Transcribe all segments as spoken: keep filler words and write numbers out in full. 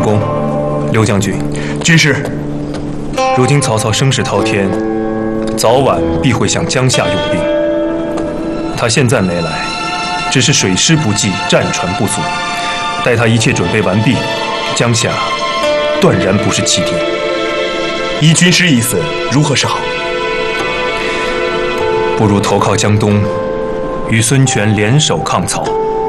公、刘将军， 军师， 如今曹操声势滔天，早晚必会向江夏用兵。他现在没来，只是水师不济，战船不足。待他一切准备完毕，江夏断然不是弃地。 依军师意思，如何是好？ 不如投靠江东，与孙权联手抗曹。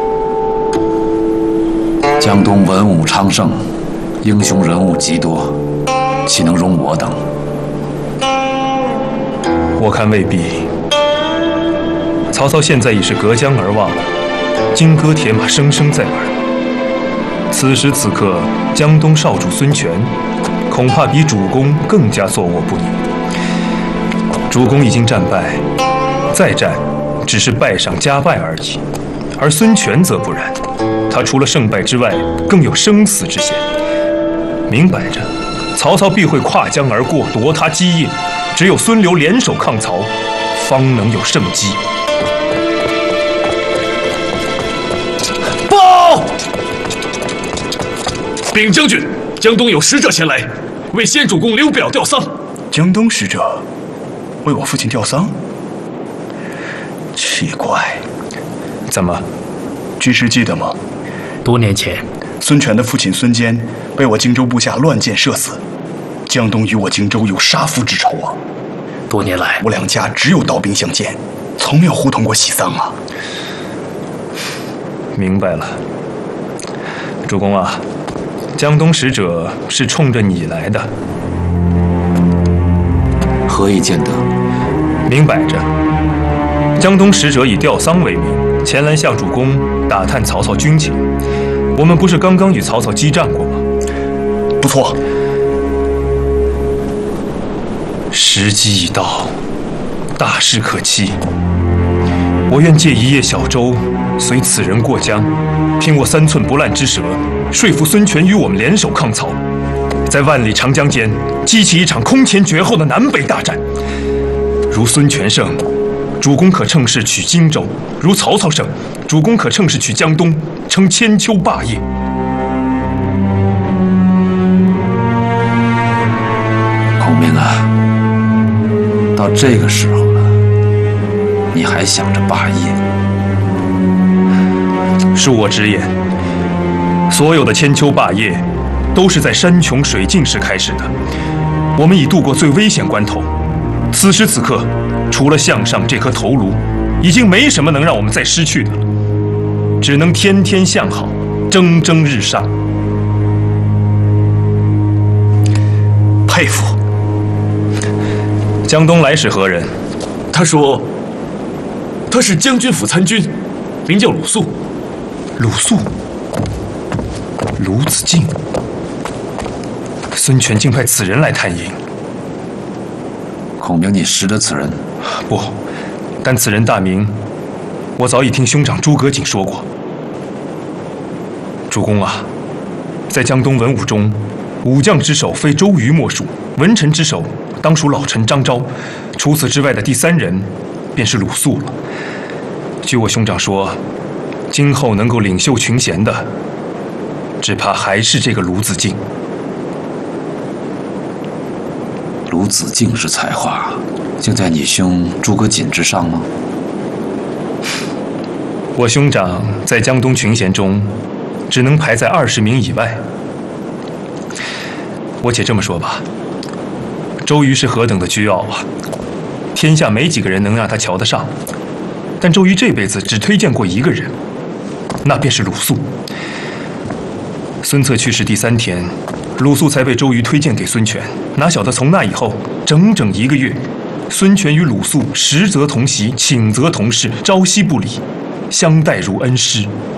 江东文武昌盛，英雄人物极多，岂能容我等？ 我看未必。曹操现在已是隔江而望，金戈铁马声声在耳。此时此刻，江东少主孙权，恐怕比主公更加作卧不宁。主公已经战败，再战只是败上加败而已，而孙权则不然，他除了胜败之外，更有生死之险。明摆着，曹操必会跨江而过，夺他基业。只有孙刘联手抗曹，方能有胜机。 报！禀将军，江东有使者前来，为先主公刘表吊丧。 江东使者为我父亲吊丧？奇怪， 怎么？ 军师记得吗？ 多年前， 孙权的父亲孙坚被我荆州部下乱箭射死。江东与我荆州有杀父之仇啊！ 多年来， 我两家只有刀兵相见，从没有互通过喜丧啊！ 明白了，主公啊，江东使者是冲着你来的。 何以见得？ 明摆着，江东使者以吊丧为名，前来向主公打探曹操军情。我们不是刚刚与曹操激战过吗？ 不错。 时机已到，大事可期。我愿借一叶小舟，随此人过江，凭我三寸不烂之舌，说服孙权与我们联手抗曹，在万里长江间激起一场空前绝后的南北大战。如孙权胜，主公可乘势取荆州；如曹操胜，主公可乘势取江东，称千秋霸业。 孔明啊，到这个时候了，你还想着霸业？ 恕我直言，所有的千秋霸业，都是在山穷水尽时开始的。我们已度过最危险关头，此时此刻，除了项上这颗头颅，已经没什么能让我们再失去的了，只能天天向好，蒸蒸日上。 佩服。 江东来使何人？ 他说，他是将军府参军，名叫鲁肃。 鲁肃，鲁子敬。孙权竟派此人来探营。 孔明，你识得此人？ 不，但此人大名，我早已听兄长诸葛瑾说过。主公啊，在江东文武中，武将之首非周瑜莫属，文臣之首当属老臣张昭，除此之外的第三人，便是鲁肃了。据我兄长说，今后能够领袖群贤的，只怕还是这个鲁子敬。 鲁子敬之才华，竟在你兄诸葛瑾之上吗？ 我兄长在江东群贤中，只能排在二十名以外。我且这么说吧，周瑜是何等的倨傲啊！天下没几个人能让他瞧得上，但周瑜这辈子只推荐过一个人，那便是鲁肃。孙策去世第三天，鲁肃才被周瑜推荐给孙权。哪晓得从那以后，整整一个月，孙权与鲁肃食则同席，寝则同室，朝夕不离，相待如恩师。